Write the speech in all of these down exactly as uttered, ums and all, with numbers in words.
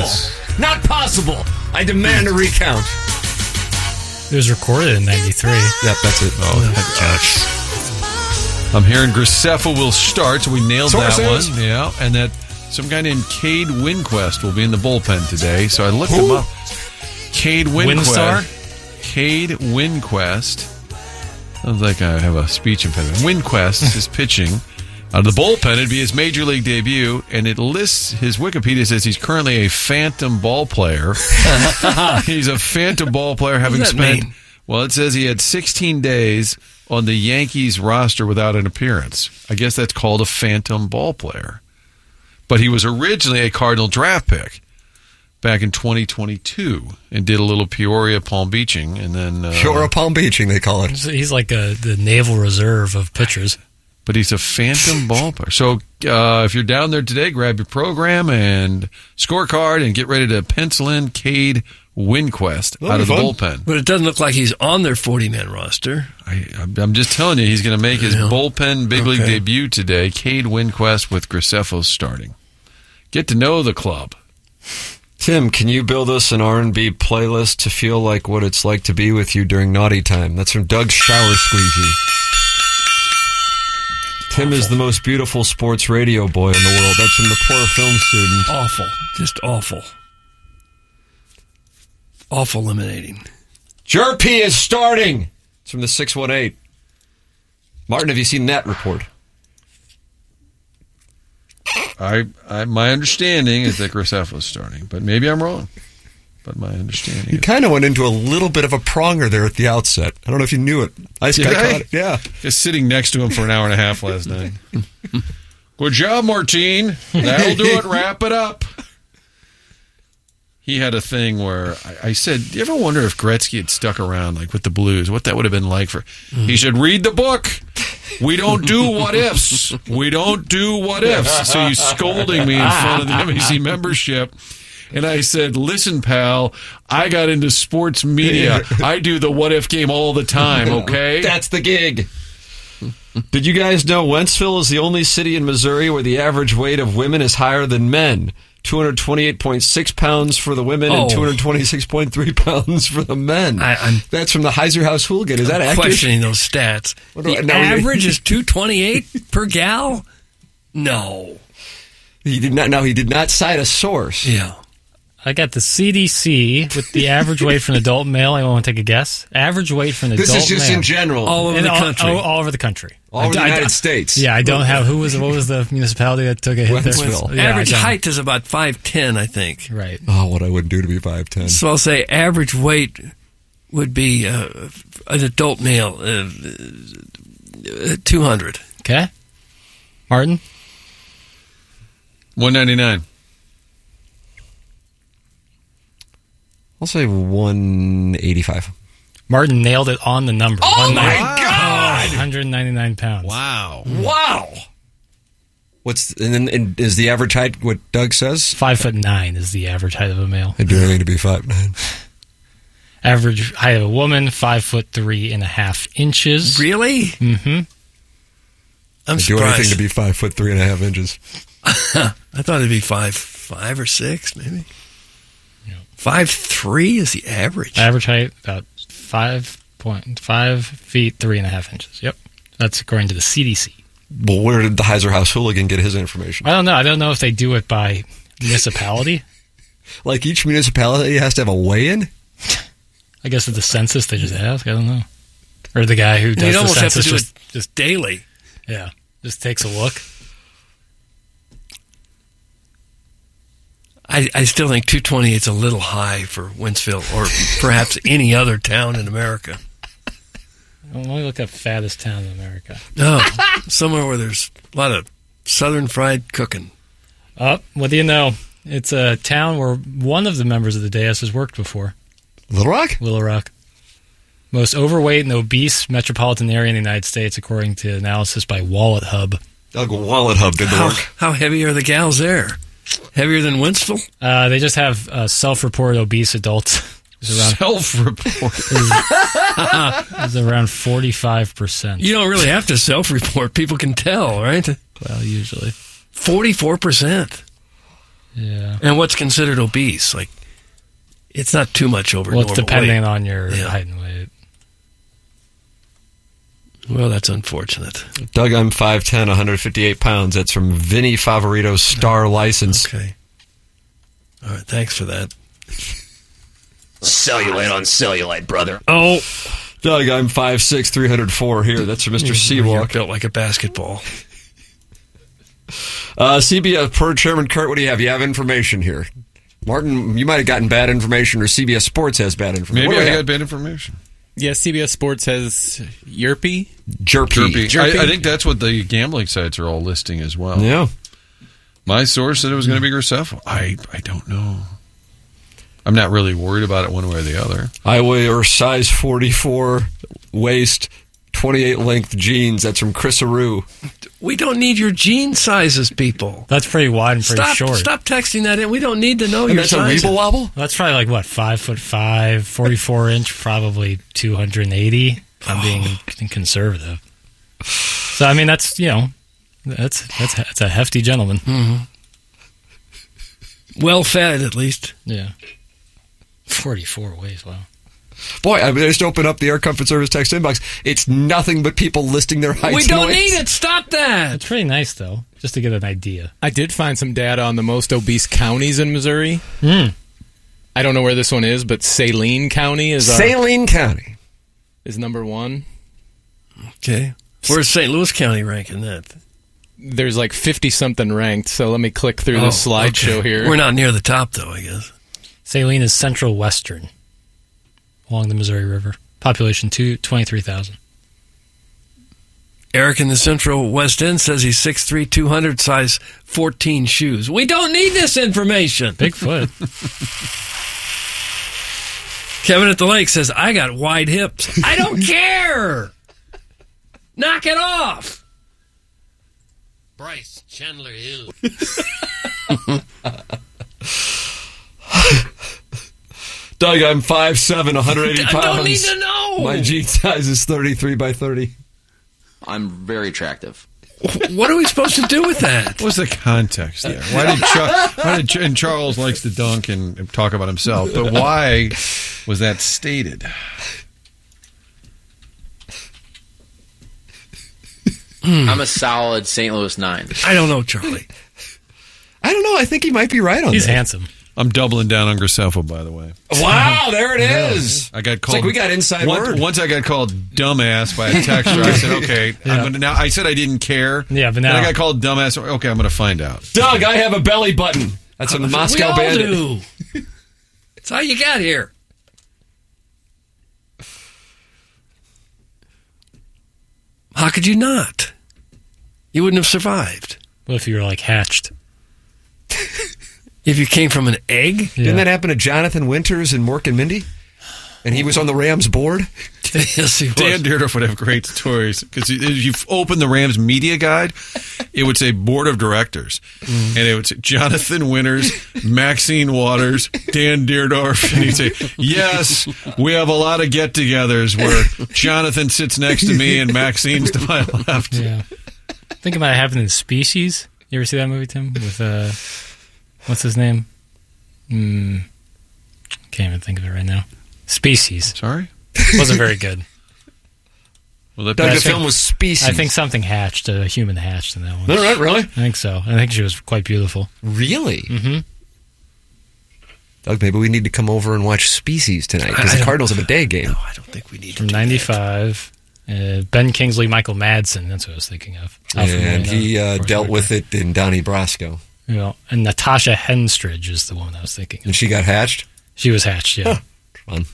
Yes. Not possible. I demand a recount. It was recorded in ninety-three. Yep, that's it. Oh, gosh. I'm hearing Graceffa will start, so we nailed Sources. that one. Yeah, and that some guy named Cade Winquest will be in the bullpen today. So I looked Who? him up. Cade Winquest. Windstar? Cade Winquest. Sounds like I have a speech impediment. Winquest is pitching. Out of the bullpen, it'd be his major league debut, and it lists his Wikipedia says he's currently a phantom ball player. He's a phantom ball player having What does that spent, mean? well, it says he had sixteen days on the Yankees roster without an appearance. I guess that's called a phantom ball player. But he was originally a Cardinal draft pick back in twenty twenty-two and did a little Peoria Palm Beaching, and then... Uh, Peoria Palm Beaching, they call it. He's like a, the Naval Reserve of pitchers. But he's a phantom ball player. So uh, if you're down there today, grab your program and scorecard and get ready to pencil in Cade Winquest That'll out be of the fun. bullpen. But it doesn't look like he's on their forty-man roster. I, I'm just telling you, he's going to make his Yeah. bullpen big league Okay. debut today. Cade Winquest with Graceffa starting. Get to know the club. Tim, can you build us an R and B playlist to feel like what it's like to be with you during naughty time? That's from Doug Shower Squeegee. Tim is the most beautiful sports radio boy in the world. That's from the poor film student. Awful. Just awful. Awful eliminating. Jerpy is starting. It's from the six one eight. Martin, have you seen that report? I, I my understanding is that Graceffa is starting, but maybe I'm wrong. But my understanding He is... kind of went into a little bit of a pronger there at the outset. I don't know if you knew it. I Did I I? caught it. Yeah. Just sitting next to him for an hour and a half last night. Good job, Martine. That'll do it. Wrap it up. He had a thing where I, I said, do you ever wonder if Gretzky had stuck around like with the Blues, what that would have been like for... He said, read the book. We don't do what ifs. We don't do what ifs. So he's scolding me in front of the M A C membership. And I said, listen, pal, I got into sports media. I do the what if game all the time, okay? That's the gig. Did you guys know Wentzville is the only city in Missouri where the average weight of women is higher than men? two hundred twenty-eight point six pounds for the women Oh. and two hundred twenty-six point three pounds for the men. I- I'm- That's from the Heiser House Hooligan. Is that I'm accurate? questioning those stats. What do I- The now we- average is two twenty-eight per gal? No. He did not. No, he did not cite a source. Yeah. I got the C D C with the average weight for an adult male. Anyone want to take a guess? Average weight for an This adult is just male. in general. All over In the all, country. all, all over the country. All over the I- I- United States. Yeah, I don't have. Who was what was the municipality that took a hit there? Wentzville. Yeah, I average don't- height is about five ten, I think. Right. Oh, what I wouldn't do to be five ten. So I'll say average weight would be uh, an adult male, uh, uh, two hundred. Okay. Martin? one ninety-nine. I'll say one eighty-five. Martin nailed it on the number. Oh, One my nine- God! one hundred ninety-nine pounds. Wow. Wow. What's and then and is the average height what Doug says? Five foot nine is the average height of a male. I do need to be five nine. Average height of a woman, five foot three and a half inches. Really? Mm-hmm. I'm I do surprised. anything to be five foot three and a half inches. I thought it'd be five, five or six, maybe. Five three is the average. Average height about five point five feet three and a half inches. Yep, that's according to the C D C. Well, where did the Heiser House Hooligan get his information? I don't know. I don't know if they do it by municipality. Like each municipality has to have a weigh-in. I guess it's the census they just ask. I don't know. Or the guy who does You'd the almost have to census do just, it just daily. yeah, just takes a look. I, I still think two twenty-eight is a little high for Wentzville or perhaps any other town in America. Let me look up fattest town in America. No, somewhere where there's a lot of southern fried cooking. Oh, what do you know? It's a town where one of the members of the dais has worked before. Little Rock? Little Rock. Most overweight and obese metropolitan area in the United States, according to analysis by Wallet Hub. Doug Wallet Hub did the How, work. how heavy are the gals there? Heavier than Wentzville? Uh, they just have uh, self-reported obese adults. It's around, Self-report. it's around forty-five percent. You don't really have to self-report. People can tell, right? Well, usually. forty-four percent. Yeah. And what's considered obese? Like, it's not too much over Well, it's normal depending weight. on your Yeah. height and weight. Well, that's unfortunate. Doug, I'm five ten, one hundred fifty-eight pounds. That's from Vinny Favorito's Star License. Okay. All right, thanks for that. Cellulite on cellulite, brother. Oh, Doug, I'm five six, three hundred four here. That's from Mister you're Seawalk. built like a basketball. Uh, C B S, per Chairman Kurt, what do you have? You have information here. Martin, you might have gotten bad information, or C B S Sports has bad information. Maybe What do I we got have? bad information. Yeah, C B S Sports has Yerpy. Jerpy. Jerpy. I, I think that's what the gambling sites are all listing as well. Yeah. My source said it was going to be Graceffa. I, I don't know. I'm not really worried about it one way or the other. I wear size forty-four waist, twenty-eight length jeans. That's from Chris Aru. We don't need your jean sizes, people. That's pretty wide and pretty Stop, short. stop texting that in. We don't need to know And your that's a sizes. Weeble Wobble? That's probably like, what, five foot five, forty-four inch, probably two hundred eighty. I'm being conservative. So, I mean, that's, you know, that's that's that's a hefty gentleman. Mm-hmm. Well fed, at least. Yeah. forty-four ways, wow. Boy, I, mean, I just opened up the Air Comfort Service text inbox. It's nothing but people listing their heights. We don't and weights. need it. Stop that. It's pretty nice, though, just to get an idea. I did find some data on the most obese counties in Missouri. Hmm. I don't know where this one is, but Saline County is our, Saline County. is number one. Okay. Where's Saint Louis County ranking that? There's like fifty-something ranked, so let me click through the slideshow okay. here. We're not near the top, though, I guess. Saline is central western along the Missouri River. Population two, twenty-three thousand. Eric in the Central West End says he's six three, two hundred, size fourteen shoes. We don't need this information. Bigfoot. Kevin at the Lake says, I got wide hips. I don't care. Knock it off. Bryce Chandler Hill. Doug, I'm five seven, one hundred eighty I pounds. don't need to know. My jean size is thirty-three by thirty. I'm very attractive. What are we supposed to do with that? What's the context there? Why did, Char- why did Ch- and Charles likes to dunk and talk about himself, but why was that stated? I'm a solid Saint Louis nine. I don't know, Charlie. I don't know. I think he might be right on He's that. handsome. I'm doubling down on Graceffa, by the way. Wow, there it is. I got It's called. like we got inside once, word. once I got called dumbass by a texter, I said, "Okay, I'm gonna." Now I said I didn't care. Yeah, but Then now- I got called dumbass. Okay, I'm going to find out. Doug, I have a belly button. That's a Moscow we all Bandit. do. That's how you got here. How could you not? You wouldn't have survived. What if you were like hatched? If you came from an egg? Didn't that happen to Jonathan Winters and Mork and Mindy? And he was on the Rams board? Yes, he was. Dan Dierdorf would have great stories because if you open the Rams media guide, it would say board of directors, mm. and it would say Jonathan Winters, Maxine Waters, Dan Dierdorf, and he'd say, "Yes, we have a lot of get-togethers where Jonathan sits next to me and Maxine's to my left." Yeah. I think it might have happened in Species. You ever see that movie, Tim? With, uh, what's his name? Mm, can't even think of it right now. Species. Sorry? Wasn't very good. Well, that Doug, the I think- film was Species. I think something hatched, a human hatched in that one. No, right, really? I think so. I think she was quite beautiful. Really? Mm-hmm. Doug, maybe we need to come over and watch Species tonight I- because I the don't- Cardinals have a day game. No, I don't think we need to From do ninety-five. Uh, Ben Kingsley, Michael Madsen. That's what I was thinking of. Alfred And Molina, he uh, of course, dealt right with there. it in Donnie Brasco. You know, and Natasha Henstridge is the one I was thinking of. And she got hatched? She was hatched, yeah. Huh. Fun.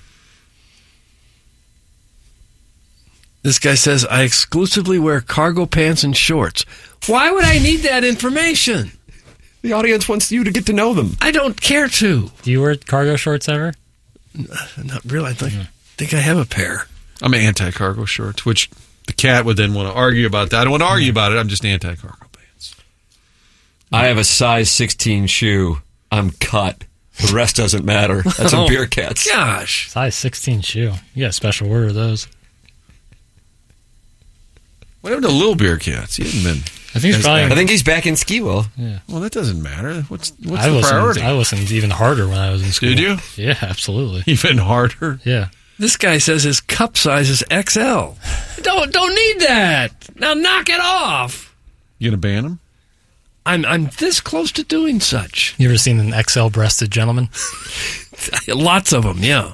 This guy says, I exclusively wear cargo pants and shorts. Why would I need that information? The audience wants you to get to know them. I don't care to. Do you wear cargo shorts ever? Not really. I think, think I have a pair. I'm anti-cargo shorts, which the cat would then want to argue about that. I don't want to argue about it. I'm just anti-cargo pants. I have a size sixteen shoe. I'm cut. The rest doesn't matter. That's Oh, a beer cat's. Gosh. Size sixteen shoe. You got a special word of those. What happened to Little Beer Cats? He hadn't been. I think he's That's probably. I think he's back in Skiwell. Well, that doesn't matter. What's what's I the listened, priority? I listened even harder when I was in school. Did you? Yeah, absolutely. Even harder? Yeah. This guy says his cup size is X L. Don't don't need that. Now knock it off. You gonna ban him? I'm I'm this close to doing such. You ever seen an X L-breasted gentleman? Lots of them, yeah.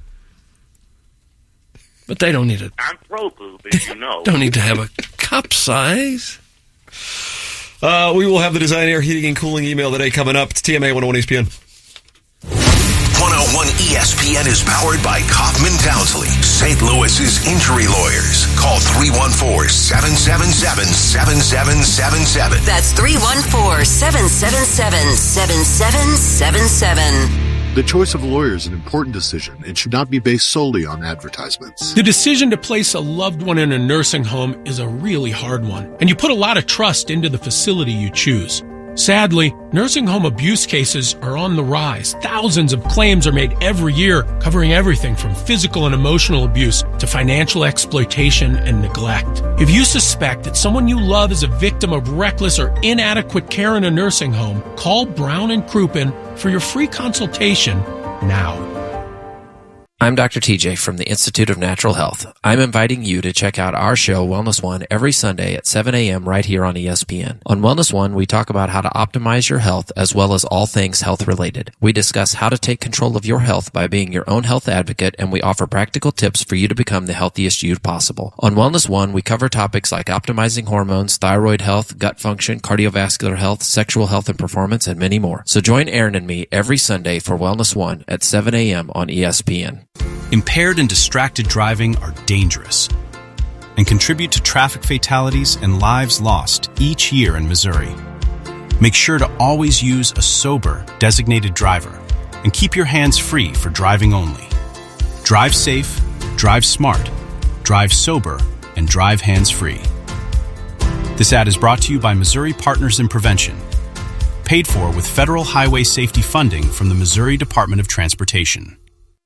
But they don't need a. I'm pro boob, as you know. Don't need to have a cup size. Uh, we will have the Design Air Heating and Cooling email today coming up. It's T M A one oh one E S P N. one oh one E S P N is powered by Kaufman Townsley, Saint Louis's injury lawyers. Call three one four, seven seven seven, seven seven seven seven. That's three one four, seven seven seven, seven seven seven seven. The choice of lawyer is an important decision and should not be based solely on advertisements. The decision to place a loved one in a nursing home is a really hard one, and you put a lot of trust into the facility you choose. Sadly, nursing home abuse cases are on the rise. Thousands of claims are made every year, covering everything from physical and emotional abuse to financial exploitation and neglect. If you suspect that someone you love is a victim of reckless or inadequate care in a nursing home, call Brown and Crouppen for your free consultation now. I'm Doctor T J from the Institute of Natural Health. I'm inviting you to check out our show, Wellness One, every Sunday at seven a.m. right here on E S P N. On Wellness One, we talk about how to optimize your health as well as all things health-related. We discuss how to take control of your health by being your own health advocate, and we offer practical tips for you to become the healthiest you possible. On Wellness One, we cover topics like optimizing hormones, thyroid health, gut function, cardiovascular health, sexual health and performance, and many more. So join Aaron and me every Sunday for Wellness One at seven a.m. on E S P N. Impaired and distracted driving are dangerous and contribute to traffic fatalities and lives lost each year in Missouri. Make sure to always use a sober, designated driver and keep your hands free for driving only. Drive safe, drive smart, drive sober, and drive hands-free. This ad is brought to you by Missouri Partners in Prevention, paid for with federal highway safety funding from the Missouri Department of Transportation.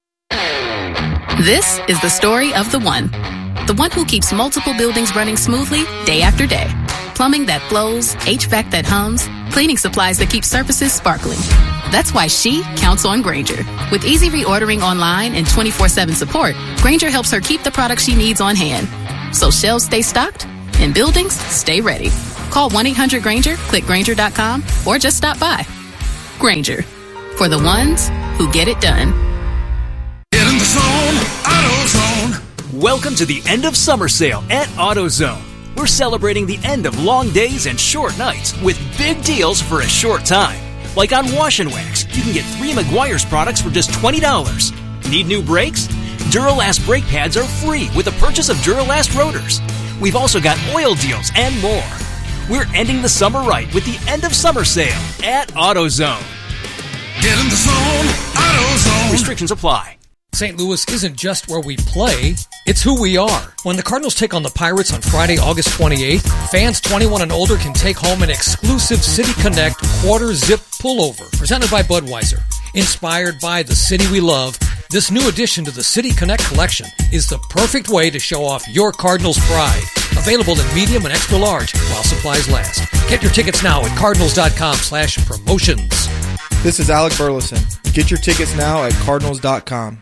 This is the story of the one. The one who keeps multiple buildings running smoothly day after day. Plumbing that flows, H V A C that hums, cleaning supplies that keep surfaces sparkling. That's why she counts on Grainger. With easy reordering online and twenty-four seven support, Grainger helps her keep the products she needs on hand. So shelves stay stocked and buildings stay ready. Call one eight hundred Grainger, click Grainger dot com, or just stop by. Grainger. For the ones who get it done. Get in the zone, AutoZone. Welcome to the end of summer sale at AutoZone. We're celebrating the end of long days and short nights with big deals for a short time. Like on Wash and Wax, you can get three Meguiar's products for just twenty dollars. Need new brakes? Duralast brake pads are free with the purchase of Duralast rotors. We've also got oil deals and more. We're ending the summer right with the end of summer sale at AutoZone. Get in the zone, AutoZone. Restrictions apply. Saint Louis isn't just where we play, it's who we are. When the Cardinals take on the Pirates on Friday, August twenty-eighth, fans twenty-one and older can take home an exclusive City Connect quarter zip pullover presented by Budweiser. Inspired by the city we love, this new addition to the City Connect collection is the perfect way to show off your Cardinals pride. Available in medium and extra large while supplies last. Get your tickets now at cardinals.com slash promotions. This is Alec Burleson. Get your tickets now at cardinals dot com.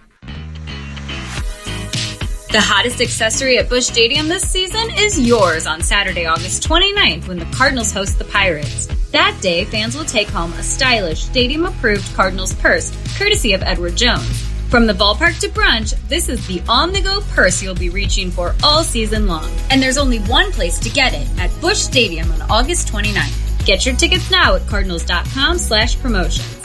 The hottest accessory at Busch Stadium this season is yours on Saturday, August twenty-ninth, when the Cardinals host the Pirates. That day, fans will take home a stylish, stadium-approved Cardinals purse, courtesy of Edward Jones. From the ballpark to brunch, this is the on-the-go purse you'll be reaching for all season long. And there's only one place to get it, at Busch Stadium on August twenty-ninth. Get your tickets now at cardinals.com slash promotions.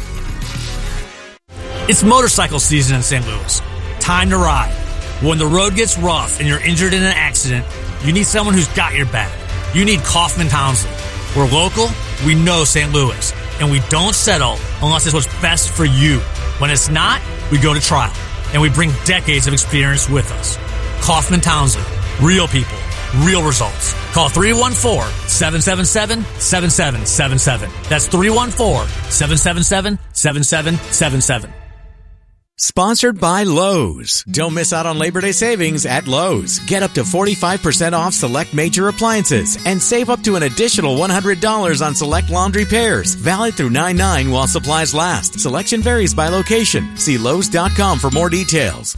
It's motorcycle season in Saint Louis. Time to ride. When the road gets rough and you're injured in an accident, you need someone who's got your back. You need Kaufman Townsley. We're local, we know Saint Louis, and we don't settle unless it's what's best for you. When it's not, we go to trial, and we bring decades of experience with us. Kaufman Townsley. Real people. Real results. Call three one four, seven seven seven, seven seven seven seven. That's three one four, seven seven seven, seven seven seven seven. Sponsored by Lowe's. Don't miss out on Labor Day savings at Lowe's. Get up to forty-five percent off select major appliances and save up to an additional one hundred dollars on select laundry pairs. Valid through nine nine while supplies last. Selection varies by location. See Lowe's dot com for more details.